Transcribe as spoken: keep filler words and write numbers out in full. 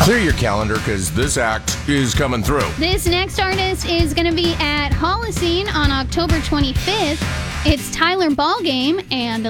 Clear your calendar because this act is coming through. This next artist is going to be at Holocene on October twenty-fifth. It's Tyler Ballgame and